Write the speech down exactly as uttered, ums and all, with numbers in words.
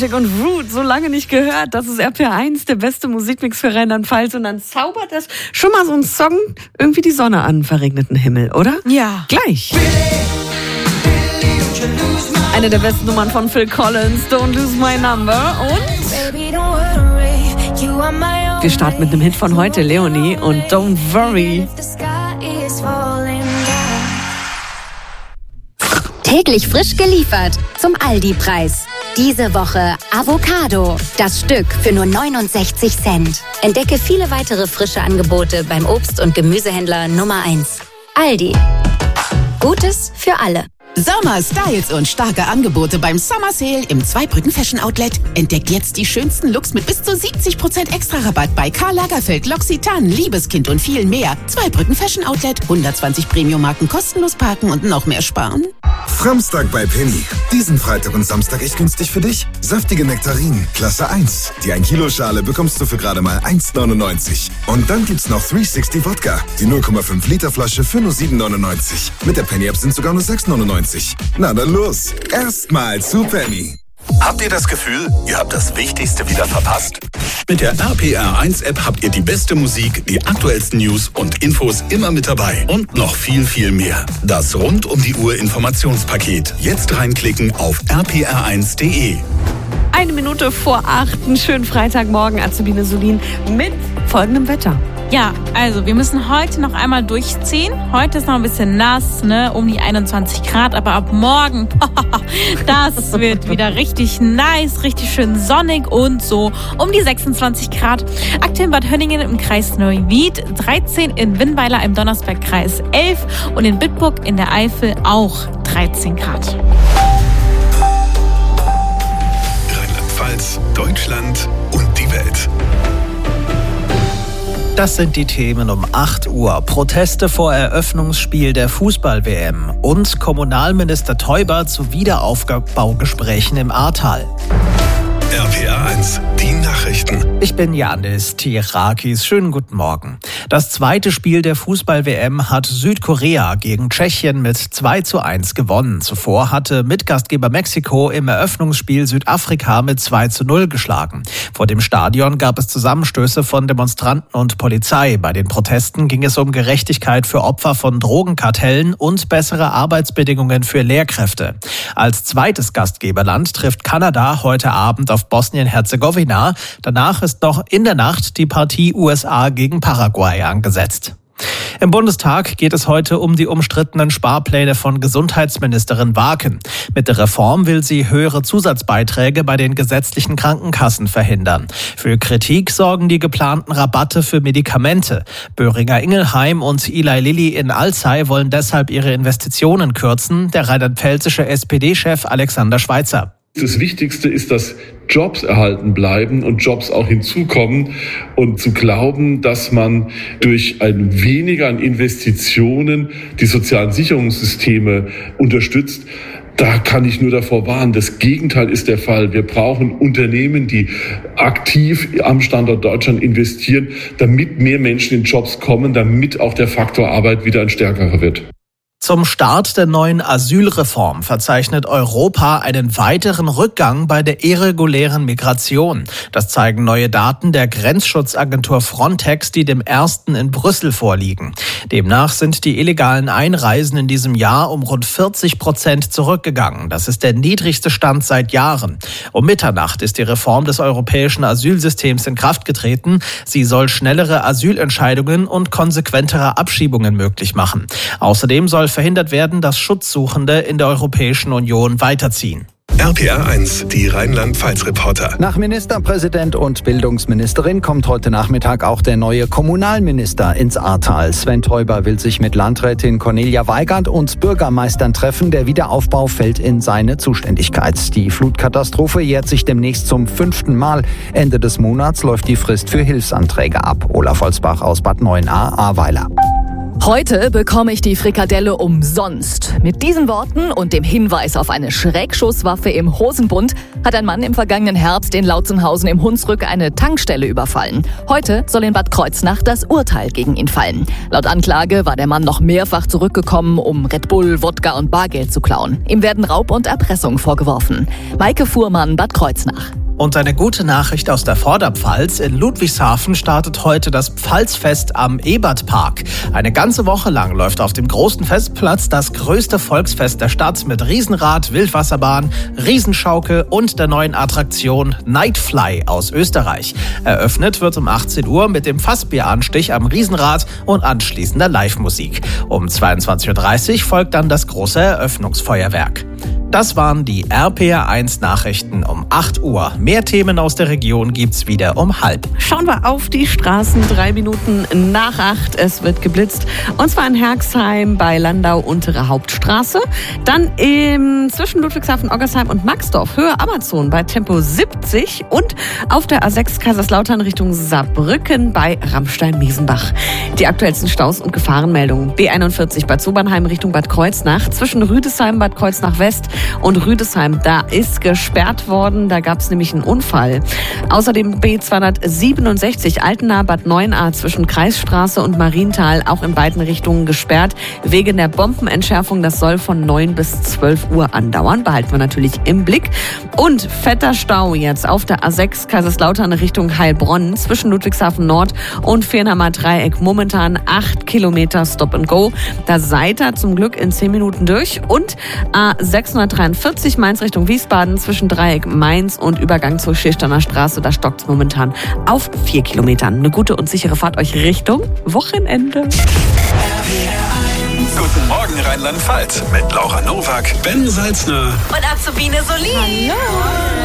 Magic und Root, so lange nicht gehört. Das ist R P R eins, der beste Musikmix für Rheinland-Pfalz. Und dann zaubert das schon mal so ein Song irgendwie die Sonne an einen verregneten Himmel, oder? Ja. Gleich. Eine der besten Nummern von Phil Collins, Don't Lose My Number. Und wir starten mit einem Hit von heute, Leonie und Don't Worry. Täglich frisch geliefert zum Aldi-Preis. Diese Woche Avocado. Das Stück für nur neunundsechzig Cent. Entdecke viele weitere frische Angebote beim Obst- und Gemüsehändler Nummer eins. Aldi. Gutes für alle. Sommer, Styles und starke Angebote beim Summer Sale im Zweibrücken Fashion Outlet. Entdeckt jetzt die schönsten Looks mit bis zu siebzig Prozent Extra-Rabatt bei Karl Lagerfeld, L'Occitane, Liebeskind und viel mehr. Zweibrücken Fashion Outlet, hundertzwanzig Premium-Marken kostenlos parken und noch mehr sparen. Samstag bei Penny. Diesen Freitag und Samstag echt günstig für dich. Saftige Nektarinen, Klasse eins. Die ein Kilo Schale bekommst du für gerade mal eins neunundneunzig. Und dann gibt's noch dreihundertsechzig Wodka. Die null Komma fünf Liter Flasche für nur sieben neunundneunzig. Mit der Penny App sind sogar nur sechs neunundneunzig. Na dann los. Erstmal zu Penny. Habt ihr das Gefühl, ihr habt das Wichtigste wieder verpasst? Mit der R P R eins App habt ihr die beste Musik, die aktuellsten News und Infos immer mit dabei. Und noch viel, viel mehr. Das rund um die Uhr Informationspaket. Jetzt reinklicken auf r p r eins punkt d e. Eine Minute vor acht, einen schönen Freitagmorgen, Azubine Solin, mit folgendem Wetter. Ja, also wir müssen heute noch einmal durchziehen. Heute ist noch ein bisschen nass, ne, um die einundzwanzig Grad, aber ab morgen, das wird wieder richtig nice, richtig schön sonnig und so um die sechsundzwanzig Grad. Aktuell in Bad Hönningen im Kreis Neuwied, dreizehn in Winnweiler im Donnersbergkreis elf und in Bitburg in der Eifel auch dreizehn Grad. Rheinland-Pfalz, Deutschland und die Welt. Das sind die Themen um acht Uhr. Proteste vor Eröffnungsspiel der Fußball-W M und Kommunalminister Teuber zu Wiederaufbaugesprächen im Ahrtal. R P R eins, die Nachrichten. Ich bin Janis Tirakis. Schönen guten Morgen. Das zweite Spiel der Fußball-W M hat Südkorea gegen Tschechien mit zwei zu eins gewonnen. Zuvor hatte Mitgastgeber Mexiko im Eröffnungsspiel Südafrika mit zwei zu null geschlagen. Vor dem Stadion gab es Zusammenstöße von Demonstranten und Polizei. Bei den Protesten ging es um Gerechtigkeit für Opfer von Drogenkartellen und bessere Arbeitsbedingungen für Lehrkräfte. Als zweites Gastgeberland trifft Kanada heute Abend auf Bosnien-Herzegowina. Danach ist noch in der Nacht die Partie U S A gegen Paraguay angesetzt. Im Bundestag geht es heute um die umstrittenen Sparpläne von Gesundheitsministerin Waken. Mit der Reform will sie höhere Zusatzbeiträge bei den gesetzlichen Krankenkassen verhindern. Für Kritik sorgen die geplanten Rabatte für Medikamente. Böhringer-Ingelheim und Eli Lilly in Alzey wollen deshalb ihre Investitionen kürzen. Der rheinland-pfälzische S P D-Chef Alexander Schweitzer. Das Wichtigste ist, dass Jobs erhalten bleiben und Jobs auch hinzukommen und zu glauben, dass man durch ein weniger an Investitionen die sozialen Sicherungssysteme unterstützt. Da kann ich nur davor warnen. Das Gegenteil ist der Fall. Wir brauchen Unternehmen, die aktiv am Standort Deutschland investieren, damit mehr Menschen in Jobs kommen, damit auch der Faktor Arbeit wieder ein stärkerer wird. Zum Start der neuen Asylreform verzeichnet Europa einen weiteren Rückgang bei der irregulären Migration. Das zeigen neue Daten der Grenzschutzagentur Frontex, die dem ersten in Brüssel vorliegen. Demnach sind die illegalen Einreisen in diesem Jahr um rund vierzig Prozent zurückgegangen. Das ist der niedrigste Stand seit Jahren. Um Mitternacht ist die Reform des europäischen Asylsystems in Kraft getreten. Sie soll schnellere Asylentscheidungen und konsequentere Abschiebungen möglich machen. Außerdem soll verhindert werden, dass Schutzsuchende in der Europäischen Union weiterziehen. R P R eins, die Rheinland-Pfalz-Reporter. Nach Ministerpräsident und Bildungsministerin kommt heute Nachmittag auch der neue Kommunalminister ins Ahrtal. Sven Teuber will sich mit Landrätin Cornelia Weigand und Bürgermeistern treffen. Der Wiederaufbau fällt in seine Zuständigkeit. Die Flutkatastrophe jährt sich demnächst zum fünften Mal. Ende des Monats läuft die Frist für Hilfsanträge ab. Olaf Holzbach aus Bad Neuenahr, Ahrweiler. Heute bekomme ich die Frikadelle umsonst. Mit diesen Worten und dem Hinweis auf eine Schreckschusswaffe im Hosenbund hat ein Mann im vergangenen Herbst in Lautzenhausen im Hunsrück eine Tankstelle überfallen. Heute soll in Bad Kreuznach das Urteil gegen ihn fallen. Laut Anklage war der Mann noch mehrfach zurückgekommen, um Red Bull, Wodka und Bargeld zu klauen. Ihm werden Raub und Erpressung vorgeworfen. Maike Fuhrmann, Bad Kreuznach. Und eine gute Nachricht aus der Vorderpfalz. In Ludwigshafen startet heute das Pfalzfest am Ebertpark. Eine ganze Woche lang läuft auf dem großen Festplatz das größte Volksfest der Stadt mit Riesenrad, Wildwasserbahn, Riesenschaukel und der neuen Attraktion Nightfly aus Österreich. Eröffnet wird um achtzehn Uhr mit dem Fassbieranstich am Riesenrad und anschließender Live-Musik. Um zweiundzwanzig Uhr dreißig folgt dann das große Eröffnungsfeuerwerk. Das waren die R P R eins Nachrichten um acht Uhr. Mehr Themen aus der Region gibt's wieder um halb. Schauen wir auf die Straßen. Drei Minuten nach acht. Es wird geblitzt. Und zwar in Herxheim bei Landau, untere Hauptstraße. Dann im, zwischen Ludwigshafen, Oggersheim und Maxdorf, Höhe Amazon bei Tempo siebzig. Und auf der A sechs Kaiserslautern Richtung Saarbrücken bei Rammstein-Miesenbach. Die aktuellsten Staus und Gefahrenmeldungen. B einundvierzig Bad Sobernheim Richtung Bad Kreuznach. Zwischen Rüdesheim, Bad Kreuznach West und Rüdesheim, da ist gesperrt worden, da gab es nämlich einen Unfall. Außerdem B zweihundertsiebenundsechzig Altena Bad Neuenahr zwischen Kreisstraße und Marienthal, auch in beiden Richtungen gesperrt, wegen der Bombenentschärfung. Das soll von neun bis zwölf Uhr andauern, behalten wir natürlich im Blick. Und fetter Stau jetzt auf der A sechs Kaiserslautern Richtung Heilbronn zwischen Ludwigshafen Nord und Fehrenheimer Dreieck, momentan acht Kilometer Stop and Go. Da seid ihr zum Glück in zehn Minuten durch. Und A sechshundertdreiundvierzig Mainz Richtung Wiesbaden zwischen Dreieck Mainz und Übergang zur Schirsteiner Straße. Da stockt es momentan auf vier Kilometern. Eine gute und sichere Fahrt euch Richtung Wochenende. Guten Morgen Rheinland-Pfalz mit Laura Nowak, Ben Salzner Und Azubine Solin. Hallo.